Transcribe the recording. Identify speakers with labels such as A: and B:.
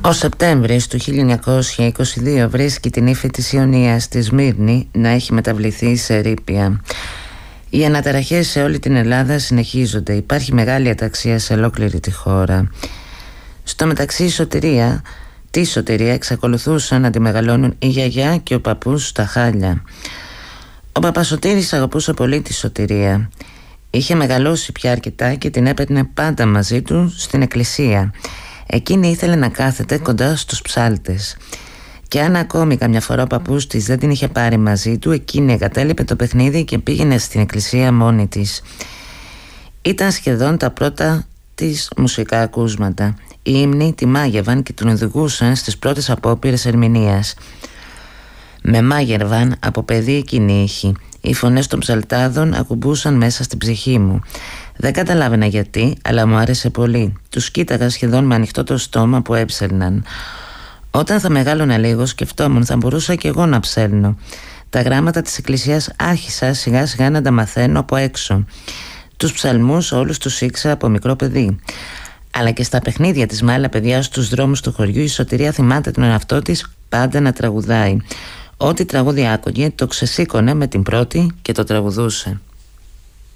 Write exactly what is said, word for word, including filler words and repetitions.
A: Ο Σεπτέμβρης του χίλια εννιακόσια είκοσι δύο βρίσκει την ύφη της Ιωνίας στη Σμύρνη να έχει μεταβληθεί σε ερείπια. Οι αναταραχές σε όλη την Ελλάδα συνεχίζονται. Υπάρχει μεγάλη αταξία σε ολόκληρη τη χώρα. Στο μεταξύ η σωτηρία, τη σωτηρία εξακολουθούσαν να τη μεγαλώνουν η γιαγιά και ο παππούς στα χάλια. Ο παπασωτήρης αγαπούσε πολύ τη σωτηρία. Είχε μεγαλώσει πια αρκετά και την έπαιρνε πάντα μαζί του στην εκκλησία. Εκείνη ήθελε να κάθεται κοντά στους ψάλτες. Και αν ακόμη καμιά φορά ο παππούς της δεν την είχε πάρει μαζί του, εκείνη εγκατέλειπε το παιχνίδι και πήγαινε στην εκκλησία μόνη της. Ήταν σχεδόν τα πρώτα της μουσικά ακούσματα. Οι ύμνοι τη μάγευαν και τον οδηγούσαν στις πρώτες απόπειρες ερμηνείας. Με μάγερβαν από παιδί εκείνη ήχη. Οι φωνές των ψαλτάδων ακουμπούσαν μέσα στην ψυχή μου. Δεν καταλάβαινα γιατί, αλλά μου άρεσε πολύ. Τους κοίταγα σχεδόν με ανοιχτό το στόμα που έψελναν. Όταν θα μεγάλωνα λίγο, σκεφτόμουν θα μπορούσα κι εγώ να ψέλνω. Τα γράμματα της εκκλησίας άρχισα σιγά σιγά να τα μαθαίνω από έξω. Τους ψαλμούς όλους τους ήξερα από μικρό παιδί. Αλλά και στα παιχνίδια της με άλλα παιδιά στους δρόμους του χωριού, η Σωτηρία θυμάται τον εαυτό της πάντα να τραγουδάει. Ό,τι τραγούδι άκουγε το ξεσήκωνε με την πρώτη και το τραγουδούσε.